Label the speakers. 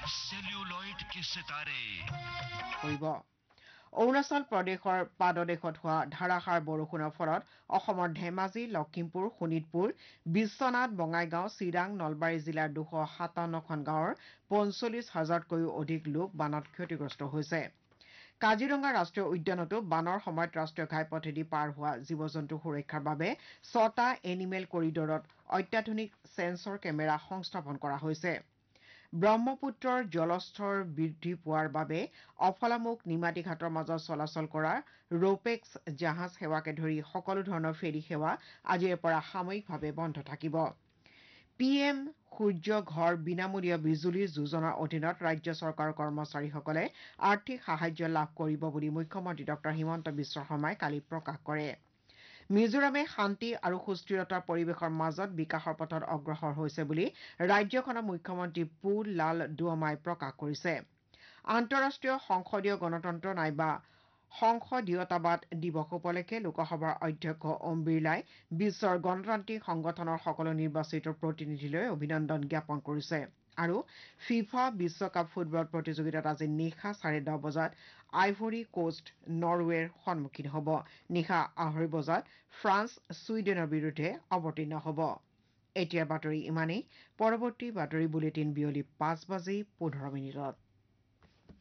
Speaker 1: celluloid के सितारे
Speaker 2: কৰিব অৰুণাচল প্ৰদেশৰ পাদদেশত হোৱা ধাৰাসাৰ বৰষুণৰ ফলত অসমৰ ধেমাজি লখিমপুৰ শোণিতপুৰ বিশ্বনাথ বঙাইগাঁও চিৰাং নলবাৰী জিলাৰ 257খন গাঁৱৰ 45,000তকৈও অধিক লোক বানত ক্ষতিগ্ৰস্ত হৈছে কাজিৰঙা ৰাষ্ট্ৰীয় উদ্যানতো বানৰ সময়ত ৰাষ্ট্ৰীয় ঘাইপথেদি পাৰ হোৱা জীৱ জন্তু সুৰক্ষাৰ বাবে 6টা এনিমেল কৰিডৰত অত্যাধুনিক সেন্সৰ কেমেৰা সংস্থাপন কৰা হৈছে ব্ৰহ্মপুত্ৰৰ জলস্তৰ বৃদ্ধি পোৱাৰ বাবে অফলামুখ নিমাতী ঘাটৰ মাজত চলাচল কৰা ৰোপেক্স জাহাজ সেৱাকে ধৰি সকলো ধৰণৰ ফেৰী সেৱা আজিৰে পৰা সাময়িকভাৱে বন্ধ থাকিব পিএম সূৰ্য ঘৰ বিনামূলীয়া বিজুলী যোজনাৰ অধীনত ৰাজ্য চৰকাৰৰ কৰ্মচাৰীসকলে আৰ্থিক সাহায্য লাভ কৰিব বুলি মুখ্যমন্ত্ৰী ডক্টৰ হিমন্ত বিশ্ব শৰ্মাই কালি প্ৰকাশ কৰে মিজোৰামে শান্তি আৰু সুস্থিৰতাৰ পৰিৱেশৰ মাজত বিকাশৰ পথত অগ্ৰসৰ হৈছে বুলি ৰাজ্যখনৰ মুখ্যমন্ত্ৰী পু লাল ডুৱামাই প্ৰকাশ কৰিছে আন্তঃৰাষ্ট্ৰীয় সংসদীয় গণতন্ত্ৰ নাইবা সংসদীয়তাবাদ দিৱস উপলক্ষে লোকসভাৰ অধ্যক্ষ ওম বিৰলাই বিশ্বৰ গণতান্ত্ৰিক সংগঠনৰ সকলো নিৰ্বাচিত প্ৰতিনিধিলৈ অভিনন্দন জ্ঞাপন কৰিছে আৰু ফিফা বিশ্বকাপ ফুটবল প্ৰতিযোগিতাত আজি নিশা 10:30 বজাত আইভৰী কোষ্ট নৰৱেৰ সন্মুখীন হ'ব নিশা 2:30 বজাত ফ্ৰান্স ছুইডেনৰ বিৰুদ্ধে অৱতীৰ্ণ হ'ব এতিয়াৰ বাতৰি ইমানেই পৰৱৰ্তী বাতৰি বুলেটিন বিয়লি 5:15